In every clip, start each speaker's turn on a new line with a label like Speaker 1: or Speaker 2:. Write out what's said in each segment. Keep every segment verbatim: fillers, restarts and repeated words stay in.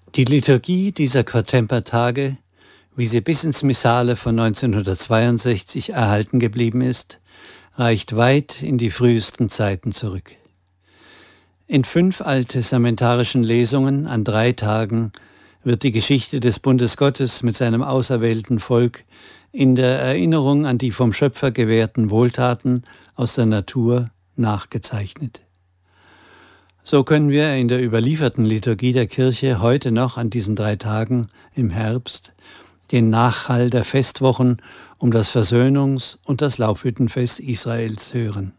Speaker 1: Die Liturgie dieser Quatempertage, wie sie bis ins Missale von neunzehnhundertzweiundsechzig erhalten geblieben ist, reicht weit in die frühesten Zeiten zurück. In fünf alttestamentarischen Lesungen an drei Tagen wird die Geschichte des Bundes Gottes mit seinem auserwählten Volk in der Erinnerung an die vom Schöpfer gewährten Wohltaten aus der Natur nachgezeichnet. So können wir in der überlieferten Liturgie der Kirche heute noch an diesen drei Tagen im Herbst den Nachhall der Festwochen um das Versöhnungs- und das Laubhüttenfest Israels hören.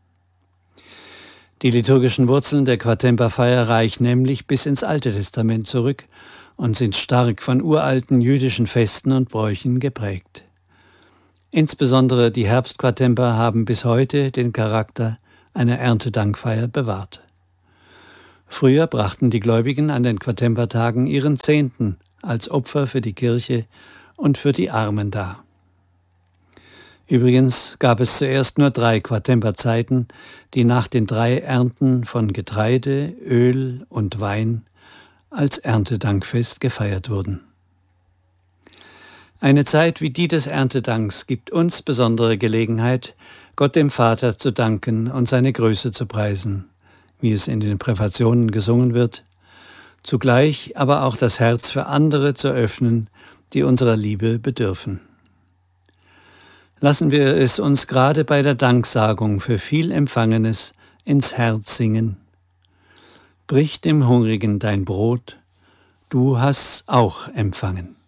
Speaker 1: Die liturgischen Wurzeln der Quatemperfeier reichen nämlich bis ins Alte Testament zurück und sind stark von uralten jüdischen Festen und Bräuchen geprägt. Insbesondere die Herbstquatemper haben bis heute den Charakter einer Erntedankfeier bewahrt. Früher brachten die Gläubigen an den Quatempertagen ihren Zehnten als Opfer für die Kirche und für die Armen dar. Übrigens gab es zuerst nur drei Quatemperzeiten, die nach den drei Ernten von Getreide, Öl und Wein als Erntedankfest gefeiert wurden. Eine Zeit wie die des Erntedanks gibt uns besondere Gelegenheit, Gott dem Vater zu danken und seine Größe zu preisen, wie es in den Präfationen gesungen wird, zugleich aber auch das Herz für andere zu öffnen, die unserer Liebe bedürfen. Lassen wir es uns gerade bei der Danksagung für viel Empfangenes ins Herz singen. Brich dem Hungrigen dein Brot, du hast auch empfangen.